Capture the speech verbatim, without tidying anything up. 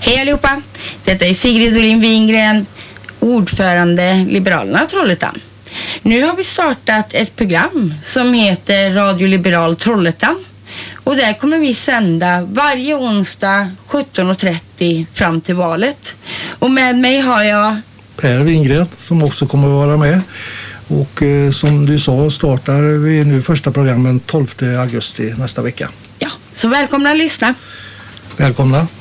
Hej allihopa! Detta är Sigrid Olin Wingren, ordförande Liberalerna Trollhättan. Nu har vi startat ett program som heter Radio Liberal Trollhättan. Och där kommer vi sända varje onsdag sjutton och trettio fram till valet. Och med mig har jag Per Wingren som också kommer att vara med. Och eh, som du sa startar vi nu första programmen tolfte augusti nästa vecka. Ja, så välkomna att lyssna. Välkomna.